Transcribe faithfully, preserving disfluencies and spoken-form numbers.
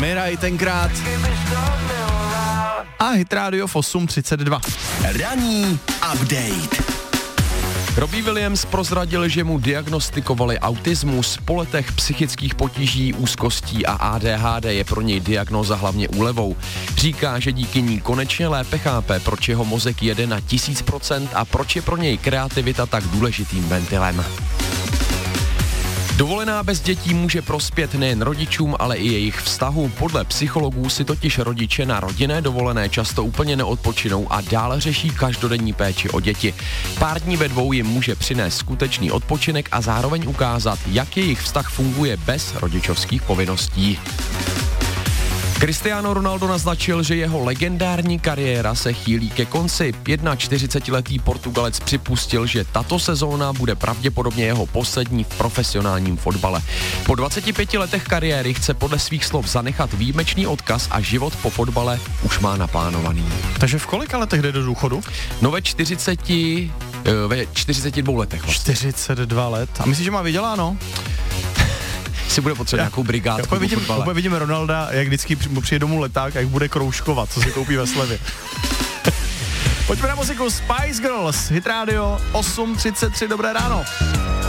Mira i tenkrát. A Hit Radio v osm třicet dva. Ranní update. Robbie Williams prozradil, že mu diagnostikovali autismus. Po letech psychických potíží, úzkostí a A D H D je pro něj diagnóza hlavně úlevou. Říká, že díky ní konečně lépe chápe, proč jeho mozek jede na tisíc procent a proč je pro něj kreativita tak důležitým ventilem. Dovolená bez dětí může prospět nejen rodičům, ale i jejich vztahu. Podle psychologů si totiž rodiče na rodinné dovolené často úplně neodpočinou a dále řeší každodenní péči o děti. Pár dní ve dvou jim může přinést skutečný odpočinek a zároveň ukázat, jak jejich vztah funguje bez rodičovských povinností. Cristiano Ronaldo naznačil, že jeho legendární kariéra se chýlí ke konci. čtyřicetiletý Portugalec připustil, že tato sezóna bude pravděpodobně jeho poslední v profesionálním fotbale. Po dvaceti pěti letech kariéry chce podle svých slov zanechat výjimečný odkaz a život po fotbale už má naplánovaný. Takže v kolika letech jde do důchodu? No ve čtyřiceti, ve čtyřiceti dvou letech vlastně. čtyřicet dva let. A myslíš, že má vyděláno? Si bude potřebovat nějakou brigádku. Vidím, vidíme Ronalda, jak vždycky přijde domů leták a jak bude kroužkovat, co si koupí ve slevě. Pojďme na muziku Spice Girls, Hit Radio osm třicet tři, dobré ráno.